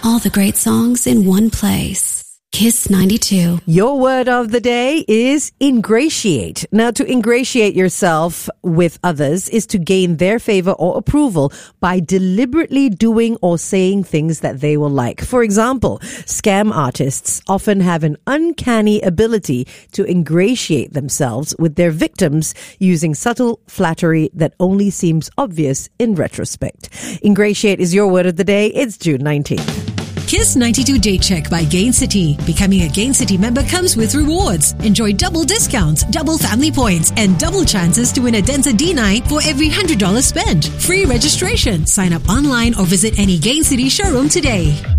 All the great songs in one place. Kiss 92. Your word of the day is ingratiate. Now, to ingratiate yourself with others is to gain their favor or approval by deliberately doing or saying things that they will like. For example, scam artists often have an uncanny ability to ingratiate themselves with their victims using subtle flattery that only seems obvious in retrospect. Ingratiate is your word of the day. It's June 19th. Kiss 92 Day Check by Gain City. Becoming a Gain City member comes with rewards. Enjoy double discounts, double family points, and double chances to win a Denza D9 for every $100 spent. Free registration. Sign up online or visit any Gain City showroom today.